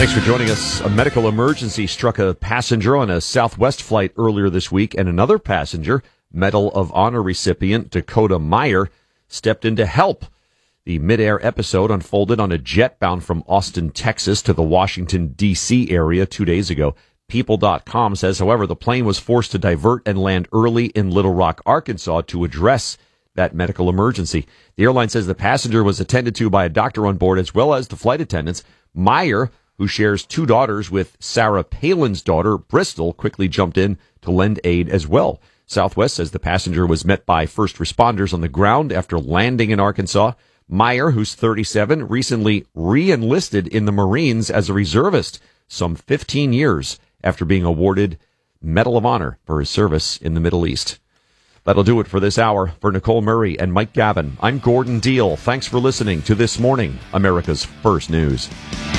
Thanks for joining us. A medical emergency struck a passenger on a Southwest flight earlier this week, and another passenger, Medal of Honor recipient Dakota Meyer, stepped in to help. The midair episode unfolded on a jet bound from Austin, Texas to the Washington, D.C. area 2 days ago. People.com says, however, the plane was forced to divert and land early in Little Rock, Arkansas to address that medical emergency. The airline says the passenger was attended to by a doctor on board as well as the flight attendants. Meyer, who shares 2 daughters with Sarah Palin's daughter, Bristol, quickly jumped in to lend aid as well. Southwest says the passenger was met by first responders on the ground after landing in Arkansas. Meyer, who's 37, recently re-enlisted in the Marines as a reservist, some 15 years after being awarded Medal of Honor for his service in the Middle East. That'll do it for this hour. For Nicole Murray and Mike Gavin, I'm Gordon Deal. Thanks for listening to This Morning, America's First News.